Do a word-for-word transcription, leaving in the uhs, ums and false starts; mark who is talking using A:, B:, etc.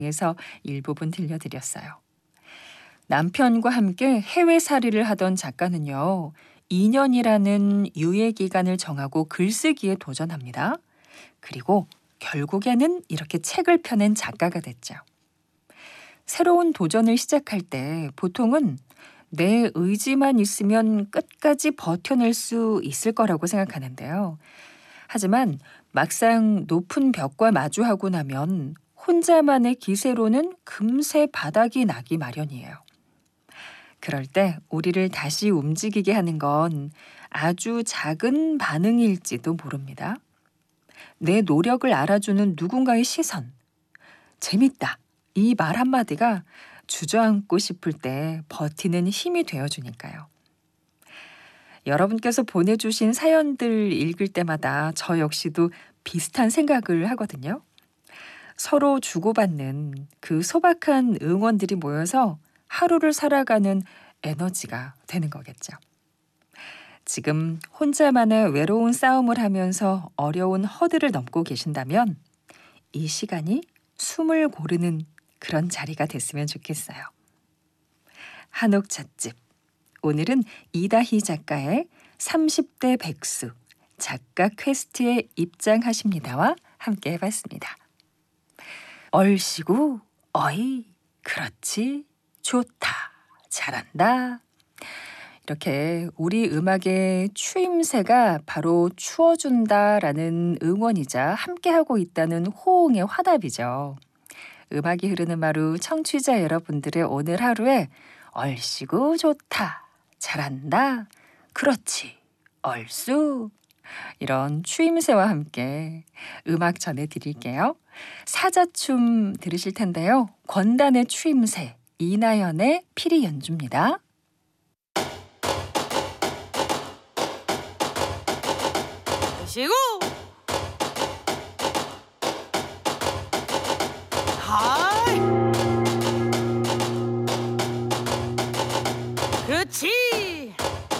A: 에서 일부분 들려드렸어요. 남편과 함께 해외살이를 하던 작가는요, 이 년이라는 유예 기간을 정하고 글쓰기에 도전합니다. 그리고 결국에는 이렇게 책을 펴낸 작가가 됐죠. 새로운 도전을 시작할 때 보통은 내 의지만 있으면 끝까지 버텨낼 수 있을 거라고 생각하는데요. 하지만 막상 높은 벽과 마주하고 나면 혼자만의 기세로는 금세 바닥이 나기 마련이에요. 그럴 때 우리를 다시 움직이게 하는 건 아주 작은 반응일지도 모릅니다. 내 노력을 알아주는 누군가의 시선, 재밌다, 이 말 한마디가 주저앉고 싶을 때 버티는 힘이 되어주니까요. 여러분께서 보내주신 사연들 읽을 때마다 저 역시도 비슷한 생각을 하거든요. 서로 주고받는 그 소박한 응원들이 모여서 하루를 살아가는 에너지가 되는 거겠죠. 지금 혼자만의 외로운 싸움을 하면서 어려운 허들을 넘고 계신다면 이 시간이 숨을 고르는 그런 자리가 됐으면 좋겠어요. 한옥 찻집. 오늘은 이다희 작가의 삼십 대 백수 작가 퀘스트에 입장하십니다와 함께 해봤습니다. 얼씨구, 어이, 그렇지, 좋다, 잘한다. 이렇게 우리 음악의 추임새가 바로 추어준다라는 응원이자 함께하고 있다는 호응의 화답이죠. 음악이 흐르는 마루 청취자 여러분들의 오늘 하루에 얼씨구 좋다, 잘한다, 그렇지, 얼쑤 이런 추임새와 함께 음악 전해드릴게요. 사자춤 들으실 텐데요. 권단의 추임새, 이나연의 피리 연주입니다.
B: 얼씨구